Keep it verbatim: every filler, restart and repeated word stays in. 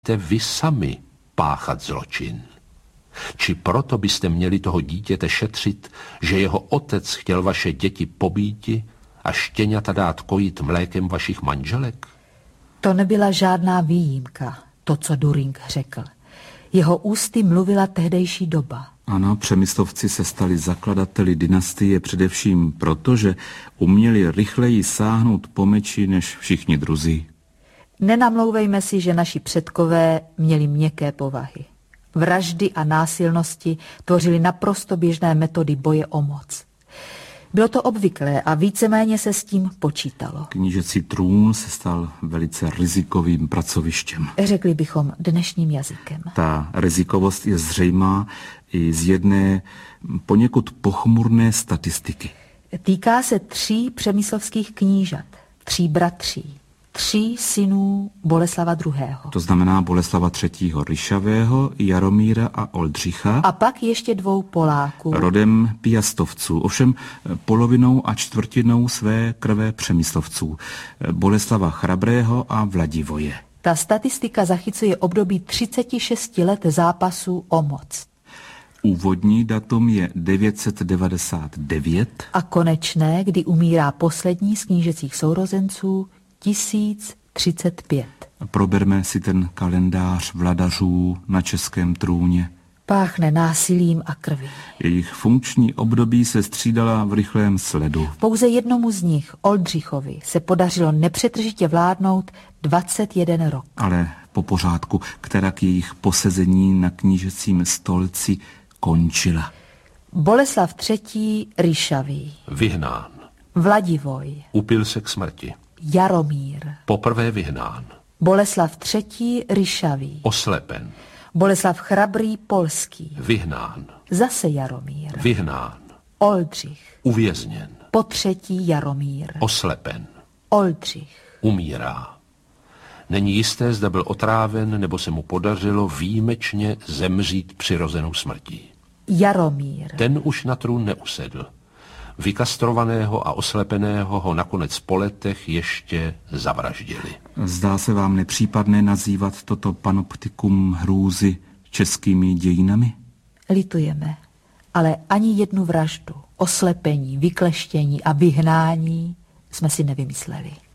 vy sami páchat zločin. Či proto byste měli toho dítěte šetřit, že jeho otec chtěl vaše děti pobíti a štěňata dát kojit mlékem vašich manželek? To nebyla žádná výjimka, to, co During řekl. Jeho ústy mluvila tehdejší doba. Ano, Přemyslovci se stali zakladateli dynastie především proto, že uměli rychleji sáhnout po meči než všichni druzí. Nenamlouvejme si, že naši předkové měli měkké povahy. Vraždy a násilnosti tvořily naprosto běžné metody boje o moc. Bylo to obvyklé a víceméně se s tím počítalo. Knížecí trůn se stal velice rizikovým pracovištěm. Řekli bychom dnešním jazykem. Ta rizikovost je zřejmá i z jedné poněkud pochmurné statistiky. Týká se tří přemyslovských knížat, tří bratří, tří synů Boleslava druhého. To znamená Boleslava třetího Ryšavého, Jaromíra a Oldřicha. A pak ještě dvou Poláků. Rodem Piastovců, ovšem polovinou a čtvrtinou své krve Přemyslovců. Boleslava Chrabrého a Vladivoje. Ta statistika zachycuje období třicet šest let zápasů o moc. Úvodní datum je devět set devadesát devět. A konečné, kdy umírá poslední z knížecích sourozenců, tisíc třicet pět. Proberme si ten kalendář vladařů na českém trůně. Páchne násilím a krví. Jejich funkční období se střídala v rychlém sledu. Pouze jednomu z nich, Oldřichovi, se podařilo nepřetržitě vládnout dvacet jeden rok. Ale po pořádku, která k jejich posezení na knížecím stolci končila. Boleslav třetí Ryšavý. Vyhnán. Vladivoj. Upil se k smrti. Jaromír. Poprvé vyhnán. Boleslav třetí Ryšavý. Oslepen. Boleslav Chrabrý polský. Vyhnán. Zase Jaromír. Vyhnán. Oldřich. Uvězněn. Po třetí Jaromír. Oslepen. Oldřich. Umírá. Není jisté, zda byl otráven, nebo se mu podařilo výjimečně zemřít přirozenou smrtí. Jaromír. Ten už na trůn neusedl. Vykastrovaného a oslepeného ho nakonec po letech ještě zavraždili. Zdá se vám nepřípadné nazývat toto panoptikum hrůzy českými dějinami? Litujeme, ale ani jednu vraždu, oslepení, vykleštění a vyhnání jsme si nevymysleli.